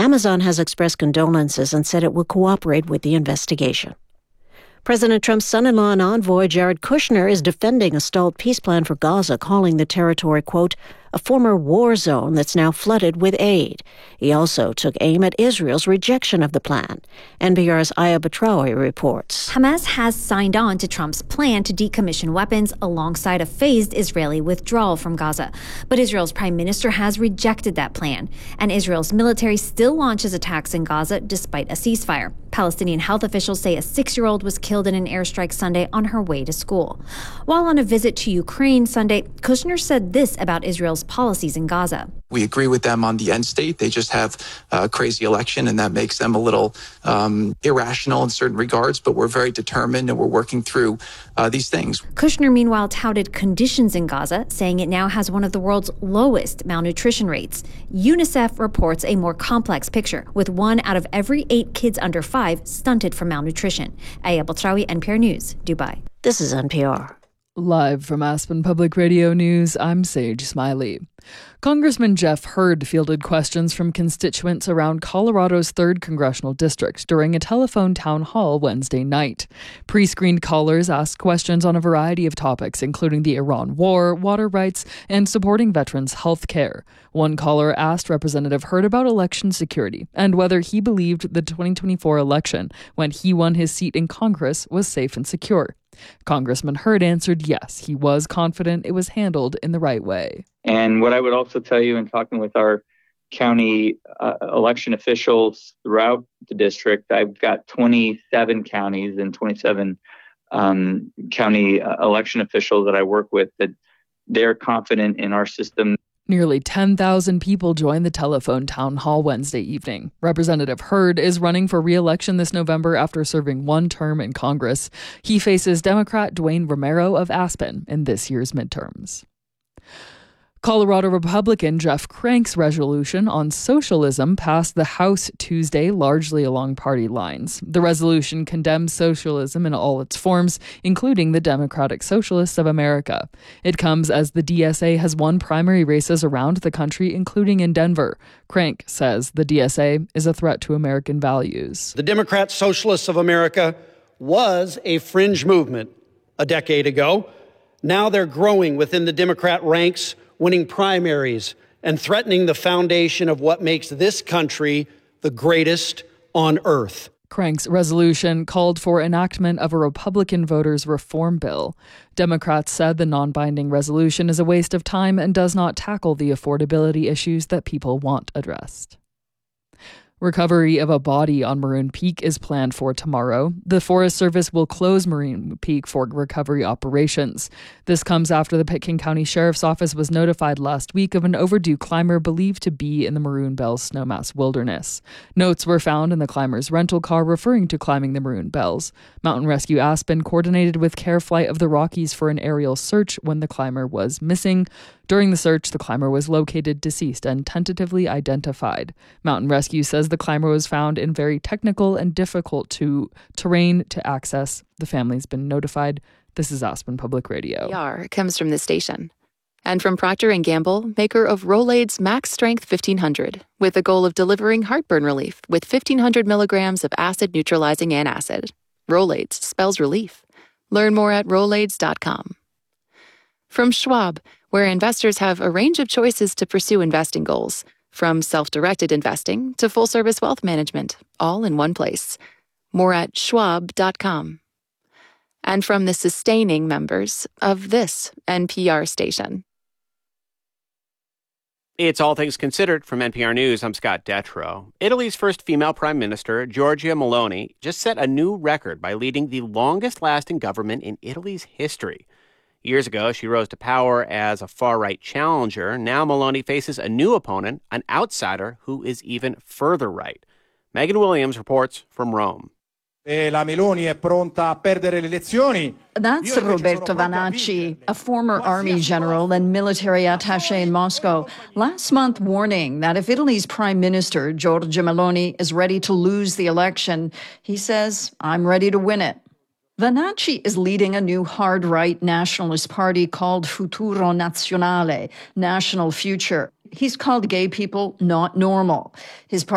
Amazon has expressed condolences and said it will cooperate with the investigation. President Trump's son-in-law and envoy Jared Kushner is defending a stalled peace plan for Gaza, calling the territory, quote, a former war zone that's now flooded with aid. He also took aim at Israel's rejection of the plan. NPR's Aya Batrawi reports. Hamas has signed on to Trump's plan to decommission weapons alongside a phased Israeli withdrawal from Gaza. But Israel's prime minister has rejected that plan. And Israel's military still launches attacks in Gaza despite a ceasefire. Palestinian health officials say a 6-year-old was killed in an airstrike Sunday on her way to school. While on a visit to Ukraine Sunday, Kushner said this about Israel's policies in Gaza. We agree with them on the end state. They just have a crazy election, and that makes them a little irrational in certain regards, but we're very determined and we're working through these things. Kushner, meanwhile, touted conditions in Gaza, saying it now has one of the world's lowest malnutrition rates. UNICEF reports a more complex picture, with 1 out of every 8 kids under 5 stunted from malnutrition. Aya Batrawi, NPR News, Dubai. This is NPR. Live from Aspen Public Radio News, I'm Sage Smiley. Congressman Jeff Hurd fielded questions from constituents around Colorado's 3rd Congressional District during a telephone town hall Wednesday night. Pre-screened callers asked questions on a variety of topics, including the Iran war, water rights, and supporting veterans' health care. One caller asked Representative Hurd about election security and whether he believed the 2024 election, when he won his seat in Congress, was safe and secure. Congressman Hurd answered yes, he was confident it was handled in the right way. And what I would also tell you in talking with our county election officials throughout the district, I've got 27 counties and 27 county election officials that I work with, that they're confident in our system. Nearly 10,000 people joined the telephone town hall Wednesday evening. Representative Hurd is running for re-election this November after serving 1 term in Congress. He faces Democrat Dwayne Romero of Aspen in this year's midterms. Colorado Republican Jeff Crank's resolution on socialism passed the House Tuesday, largely along party lines. The resolution condemns socialism in all its forms, including the Democratic Socialists of America. It comes as the DSA has won primary races around the country, including in Denver. Crank says the DSA is a threat to American values. The Democrat Socialists of America was a fringe movement a decade ago. Now they're growing within the Democrat ranks, winning primaries and threatening the foundation of what makes this country the greatest on earth. Crank's resolution called for enactment of a Republican voters' reform bill. Democrats said the non-binding resolution is a waste of time and does not tackle the affordability issues that people want addressed. Recovery of a body on Maroon Peak is planned for tomorrow. The Forest Service will close Maroon Peak for recovery operations. This comes after the Pitkin County Sheriff's Office was notified last week of an overdue climber believed to be in the Maroon Bells Snowmass Wilderness. Notes were found in the climber's rental car referring to climbing the Maroon Bells. Mountain Rescue Aspen coordinated with Care Flight of the Rockies for an aerial search when the climber was missing. During the search, the climber was located deceased and tentatively identified. Mountain Rescue says the climber was found in very technical and difficult terrain to access. The family's been notified. This is Aspen Public Radio. PR comes from this station. And from Procter & Gamble, maker of Rolaids Max Strength 1500, with the goal of delivering heartburn relief with 1,500 milligrams of acid-neutralizing antacid. Rolaids spells relief. Learn more at Rolaids.com. From Schwab, where investors have a range of choices to pursue investing goals, from self-directed investing to full-service wealth management, all in one place. More at schwab.com. And from the sustaining members of this NPR station. It's All Things Considered from NPR News. I'm Scott Detrow. Italy's first female prime minister, Giorgia Meloni, just set a new record by leading the longest-lasting government in Italy's history. Years ago, she rose to power as a far-right challenger. Now Meloni faces a new opponent, an outsider who is even further right. Megan Williams reports from Rome. That's Roberto Vanacci, a former army general and military attaché in Moscow, last month warning that if Italy's prime minister, Giorgia Meloni, is ready to lose the election, he says, I'm ready to win it. Vanacci is leading a new hard-right nationalist party called Futuro Nazionale, National Future. He's called gay people not normal. His